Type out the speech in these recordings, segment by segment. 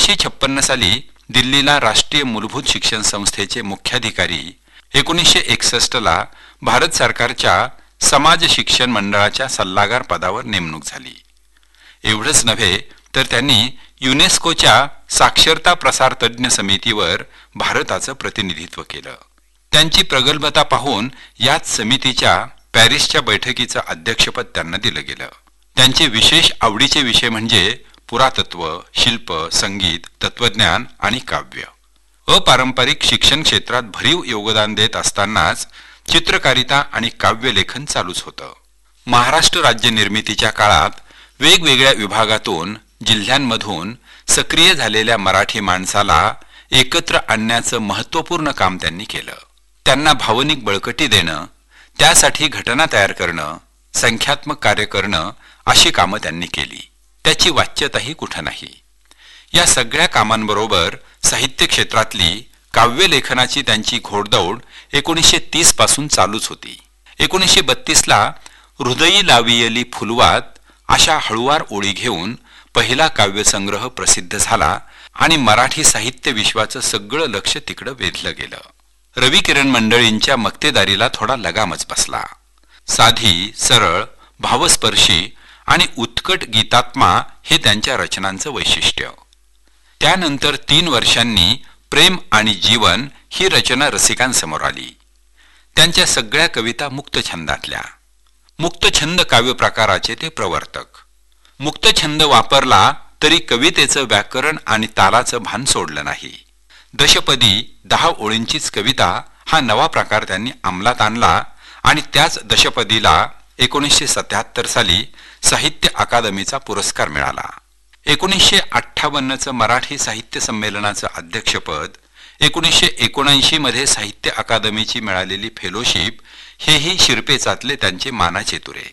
1956 साली दिल्लीला राष्ट्रीय मूलभूत शिक्षण संस्थेचे मुख्याधिकारी, 1961 ला भारत सरकारच्या समाज शिक्षण मंडळाच्या सल्लागार पदावर नेमणूक झाली. एवढंच नव्हे तर त्यांनी युनेस्कोच्या साक्षरता प्रसार तज्ञ समितीवर भारताचं प्रतिनिधित्व केलं. त्यांची प्रगल्भता पाहून याच समितीच्या पॅरिसच्या बैठकीचं अध्यक्षपद त्यांना दिलं गेलं. त्यांचे विशेष आवडीचे विषय म्हणजे पुरातत्व, शिल्प, संगीत, तत्वज्ञान आणि काव्य. अपारंपरिक शिक्षण क्षेत्रात भरीव योगदान देत असतानाच चित्रकारिता आणि काव्यलेखन चालूच होतं. महाराष्ट्र राज्य निर्मितीच्या काळात वेगवेगळ्या विभागातून, जिल्ह्यांमधून सक्रिय झालेल्या मराठी माणसाला एकत्र आणण्याचं महत्त्वपूर्ण काम त्यांनी केलं. त्यांना भावनिक बळकटी देणं, त्यासाठी घटना तयार करणं, संख्यात्मक कार्य करणं अशी कामं त्यांनी केली. त्याची वाच्यताही कुठं नाही. या सगळ्या कामांबरोबर साहित्य क्षेत्रातली काव्यलेखनाची त्यांची घोडदौड 1930 पासून चालूच होती. 1932 ला हृदयी लावियली फुलवात अशा हळुवार ओळी घेऊन पहिला काव्यसंग्रह प्रसिद्ध झाला आणि मराठी साहित्य विश्वाचं सगळं लक्ष तिकडं वेधलं गेलं. रवी किरण मंडळींच्या मक्तेदारीला थोडा लगामच बसला. साधी, सरळ, भावस्पर्शी आणि उत्कट गीतात्मा हे त्यांच्या रचनांचं वैशिष्ट्य. त्यानंतर 3 वर्षांनी प्रेम आणि जीवन ही रचना रसिकांसमोर आली. त्यांच्या सगळ्या कविता मुक्तछंदातल्या. मुक्तछंद काव्य प्रकाराचे ते प्रवर्तक. मुक्तछंद वापरला तरी कवितेचं व्याकरण आणि तालाचं भान सोडलं नाही. दशपदी 10 ओळींचीच कविता हा नवा प्रकार त्यांनी अंमलात आणला आणि त्याच दशपदीला 1977 साली साहित्य अकादमीचा पुरस्कार मिळाला. 1958चं मराठी साहित्य संमेलनाचं अध्यक्षपद, 1979 मध्ये साहित्य अकादमीची मिळालेली फेलोशिप हेही शिरपेचातले त्यांचे मानाचे तुरे.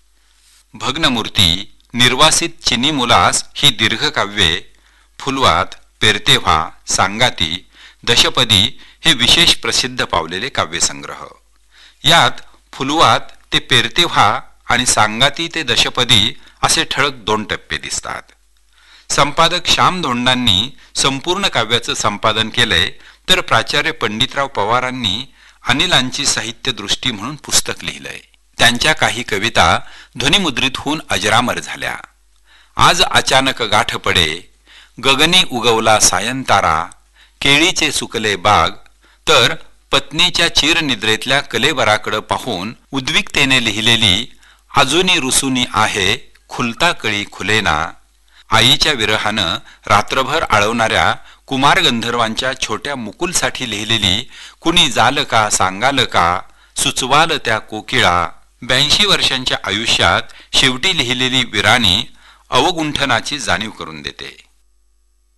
भग्नमूर्ती, निर्वासित चिनी मुलास ही दीर्घकाव्ये, फुलवात, पेरतेव्हा, सांगाती, दशपदी हे विशेष प्रसिद्ध पावलेले काव्यसंग्रह. यात फुलवात ते पेरतेव्हा आणि सांगाती ते दशपदी असे ठळक 2 टप्पे दिसतात. संपादक श्याम धोंडांनी संपूर्ण काव्याचं संपादन केलंय, तर प्राचार्य पंडितराव पवारांनी अनिलांची साहित्य दृष्टी म्हणून पुस्तक लिहिलंय. त्यांच्या काही कविता ध्वनिमुद्रित होऊन अजरामर झाल्या. आज अचानक गाठ पडे, गगनी उगवला सायंतारा, केळीचे सुकले बाग, तर पत्नीच्या चिरनिद्रेतल्या कलेवराकडे पाहून उद्विग्नतेने लिहिलेली अजूनी रुसुनी आहे, खुलता कळी खुलेना, आईच्या विरहानं रात्रभर आळवणाऱ्या कुमार गंधर्वांच्या छोट्या मुकुलसाठी लिहिलेली कुणी जाल का सांगाल का, सुचवाल त्या कोकिळा, 82 वर्षांच्या आयुष्यात शेवटी लिहिलेली विराणी अवगुंठनाची जाणीव करून देते.